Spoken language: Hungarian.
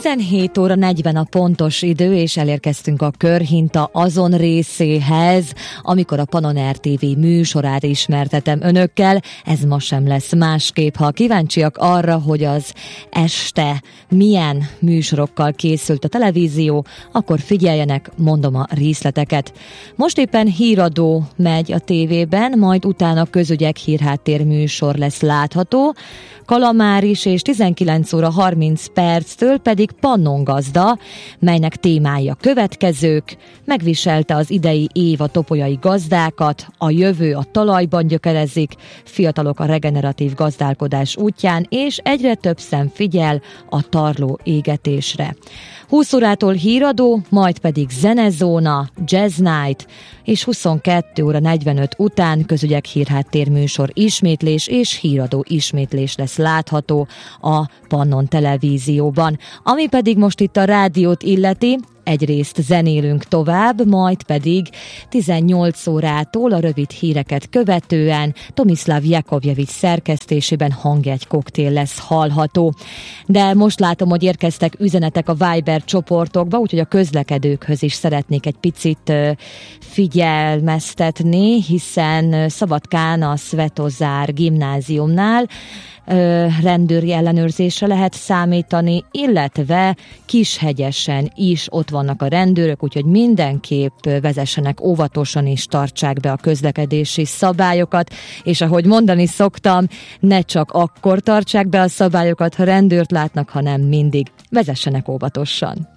17 óra 40 a pontos idő, és elérkeztünk a Körhinta azon részéhez, amikor a Pannon RTV műsorát ismertetem önökkel. Ez ma sem lesz másképp. Ha kíváncsiak arra, hogy az este milyen műsorokkal készült a televízió, akkor figyeljenek, mondom a részleteket. Most éppen híradó megy a tévében, majd utána közügyek hírháttér műsor lesz látható, Kalamáris, és 19 óra 30 perctől pedig Pannon gazda, melynek témái a következők: megviselte az idei év a topolyai gazdákat, a jövő a talajban gyökerezik, fiatalok a regeneratív gazdálkodás útján, és egyre több szem figyel a tarló égetésre. 20 órától híradó, majd pedig zenezóna, jazz night, és 22 óra 45 után közügyek hírháttér műsor ismétlés és híradó ismétlés lesz látható a Pannon televízióban. Ami pedig most itt a rádiót illeti, egyrészt zenélünk tovább, majd pedig 18 órától a rövid híreket követően Tomislav Jakovjevics szerkesztésében hangjegy koktél lesz hallható. De most látom, hogy érkeztek üzenetek a Viber csoportokba, úgyhogy a közlekedőkhöz is szeretnék egy picit figyelmeztetni, hiszen Szabadkán a Svetozár gimnáziumnál rendőri ellenőrzésre lehet számítani, illetve Kishegyesen is ott vannak a rendőrök, úgyhogy mindenképp vezessenek óvatosan és tartsák be a közlekedési szabályokat, és ahogy mondani szoktam, ne csak akkor tartsák be a szabályokat, ha rendőrt látnak, hanem mindig vezessenek óvatosan.